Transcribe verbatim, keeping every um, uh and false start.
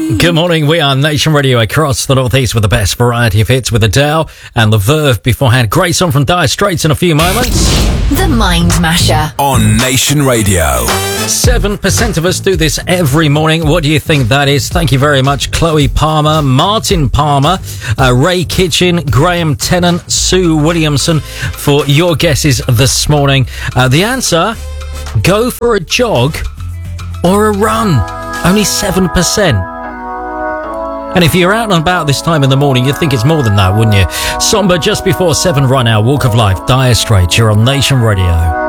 Good morning, we are Nation Radio across the Northeast with the best variety of hits with Adele and The Verve beforehand. Great song from Dire Straits in a few moments. The Mind Masher on Nation Radio. seven percent of us do this every morning. What do you think that is? Thank you very much, Chloe Palmer, Martin Palmer, uh, Ray Kitchen, Graham Tennant, Sue Williamson for your guesses this morning. Uh, the answer, go for a jog or a run. Only seven percent. And if you're out and about this time in the morning, you'd think it's more than that, wouldn't you? Somber just before seven right now, Walk of Life, Dire Straits. You're on Nation Radio.